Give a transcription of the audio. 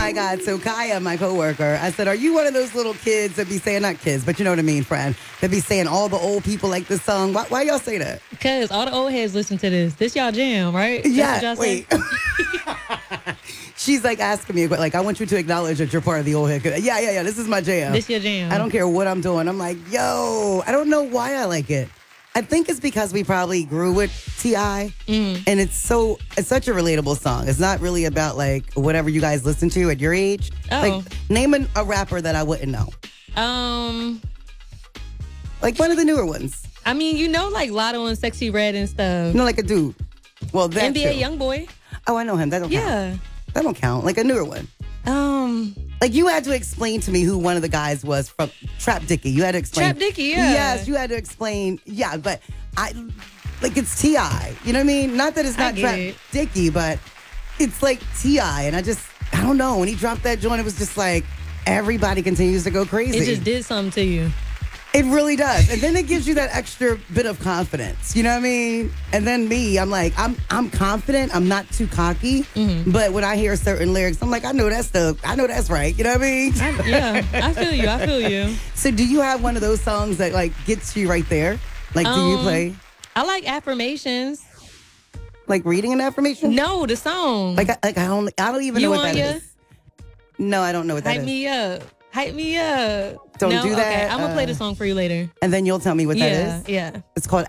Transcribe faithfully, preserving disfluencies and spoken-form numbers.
my God. So Kaya, my coworker, I said, are you one of those little kids that be saying, not kids, but you know what I mean, friend, that be saying all the old people like this song? Why, why y'all say that? Because all the old heads listen to this. This y'all jam, right? That's Yeah, what y'all wait. say? She's like asking me, like, I want you to acknowledge that you're part of the old head. Yeah, yeah, yeah. This is my jam. This your jam. I don't care what I'm doing. I'm like, yo, I don't know why I like it. I think it's because we probably grew with T I Mm. and it's so it's such a relatable song. It's not really about like whatever you guys listen to at your age. Oh. Like name an, a rapper that I wouldn't know. Um, Like one of the newer ones. I mean, you know, like Lotto and Sexy Red and stuff. You know, like a dude. Well, that N B A too. YoungBoy. Oh, I know him. That don't count. Yeah. That don't count. Like a newer one. Um, Like you had to explain to me who one of the guys was from Trap Dickie. You had to explain. Trap Dickie, yeah. Yes, you had to explain. Yeah, but I like it's T I. You know what I mean? Not that it's I not get Trap it. Dickie, but it's like T I. And I just I don't know. When he dropped that joint, it was just like everybody continues to go crazy. it just did something to you. It really does. And then it gives you that extra bit of confidence. You know what I mean? And then me, I'm like, I'm I'm confident. I'm not too cocky. Mm-hmm. But when I hear certain lyrics, I'm like, I know that's the, I know that's right. You know what I mean? I, yeah, I feel you. I feel you. So do you have one of those songs that like gets you right there? Like, do you Um, play I like affirmations. like reading an affirmation? No, the song. Like, I, like I don't, I don't even You know what on that ya? is. No, I don't know what that Hype is. me up. Hype me up. Don't no? do that, Okay, I'm gonna play uh, the song for you later. And then you'll tell me what yeah, that is. yeah. It's called